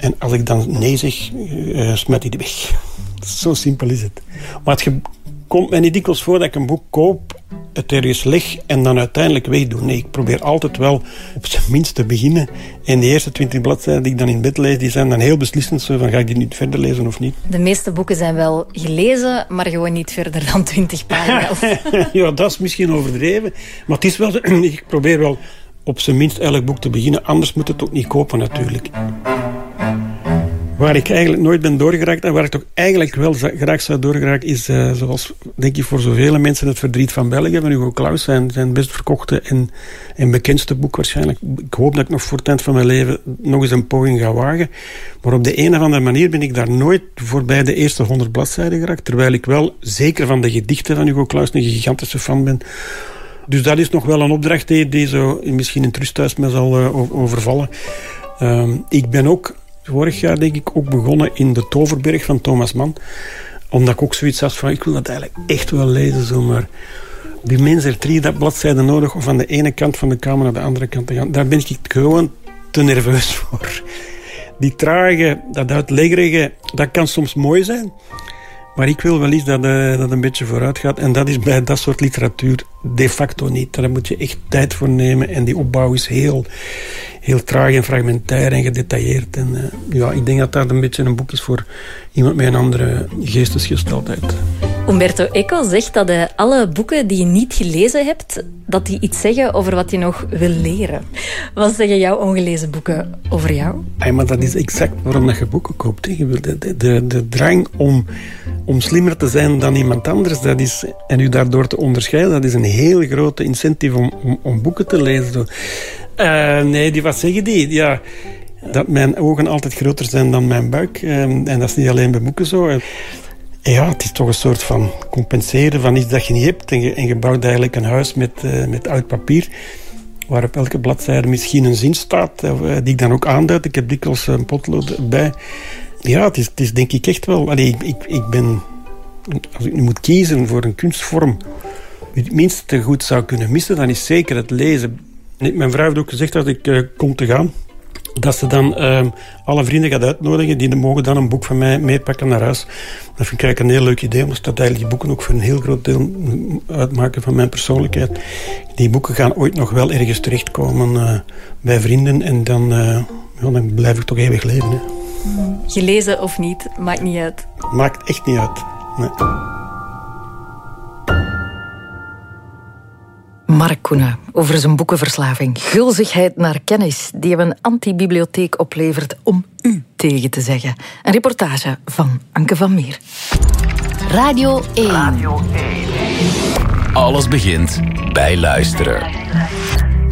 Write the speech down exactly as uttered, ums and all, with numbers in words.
En als ik dan nee zeg, uh, smijt hij die weg. Zo simpel is het. Maar het ge- komt mij niet dikwijls voor dat ik een boek koop, het ergens leg en dan uiteindelijk wegdoe. Nee, ik probeer altijd wel op zijn minst te beginnen. En de eerste twintig bladzijden die ik dan in bed lees, die zijn dan heel beslissend. Zo van, ga ik die niet verder lezen of niet? De meeste boeken zijn wel gelezen, maar gewoon niet verder dan twintig pagina's. Ja, dat is misschien overdreven. Maar het is wel zo, ik probeer wel op zijn minst elk boek te beginnen. Anders moet het ook niet kopen natuurlijk. Waar ik eigenlijk nooit ben doorgeraakt en waar ik toch eigenlijk wel graag zou doorgeraken is, uh, zoals denk ik voor zoveel mensen, Het Verdriet van België van Hugo Claus, zijn, zijn best verkochte en, en bekendste boek waarschijnlijk. Ik hoop dat ik nog voor het eind van mijn leven nog eens een poging ga wagen. Maar op de een of andere manier ben ik daar nooit voorbij de eerste honderd bladzijden geraakt, terwijl ik wel zeker van de gedichten van Hugo Claus een gigantische fan ben. Dus dat is nog wel een opdracht die, die zo misschien in het rusthuis me zal uh, overvallen. Uh, ik ben ook vorig jaar denk ik ook begonnen in De Toverberg van Thomas Mann. Omdat ik ook zoiets had van, ik wil dat eigenlijk echt wel lezen. Zo, maar die mensen er drie bladzijden nodig om van de ene kant van de kamer naar de andere kant te gaan. Daar ben ik gewoon te nerveus voor. Die trage, dat uitleggerige, dat kan soms mooi zijn. Maar ik wil wel eens dat uh, dat een beetje vooruit gaat. En dat is bij dat soort literatuur de facto niet. Daar moet je echt tijd voor nemen. En die opbouw is heel, heel traag en fragmentair en gedetailleerd. En uh, ja, ik denk dat dat een beetje een boek is voor iemand met een andere geestesgesteldheid. Umberto Eco zegt dat uh, alle boeken die je niet gelezen hebt, dat die iets zeggen over wat je nog wil leren. Wat zeggen jouw ongelezen boeken over jou? Ja, maar dat is exact waarom dat je boeken koopt. Hè. De, de, de, de drang om, om slimmer te zijn dan iemand anders, dat is, en u daardoor te onderscheiden, dat is een heel grote incentive om, om, om boeken te lezen. Uh, nee, die, wat zeggen die? Ja, dat mijn ogen altijd groter zijn dan mijn buik. Uh, en dat is niet alleen bij boeken zo. Uh, Ja, het is toch een soort van compenseren van iets dat je niet hebt. En je, en je bouwt eigenlijk een huis met, uh, met oud papier, waar op elke bladzijde misschien een zin staat, uh, die ik dan ook aanduid. Ik heb dikwijls een potlood bij. Ja, het is, het is denk ik echt wel... Allee, ik, ik, ik ben... Als ik nu moet kiezen voor een kunstvorm die het minste goed zou kunnen missen, dan is zeker het lezen. Mijn vrouw heeft ook gezegd dat ik uh, kom te gaan, dat ze dan uh, alle vrienden gaat uitnodigen. Die mogen dan een boek van mij meepakken naar huis. Dat vind ik eigenlijk een heel leuk idee. Omdat dat eigenlijk die boeken ook voor een heel groot deel uitmaken van mijn persoonlijkheid. Die boeken gaan ooit nog wel ergens terechtkomen uh, bij vrienden. En dan, uh, ja, dan blijf ik toch eeuwig leven. Hè. Gelezen of niet, maakt niet uit. Maakt echt niet uit. Nee. Mark Koenen over zijn boekenverslaving. Gulzigheid naar kennis die hem een antibibliotheek oplevert om u tegen te zeggen. Een reportage van Anke van Meer. Radio één. Radio één. Alles begint bij luisteren.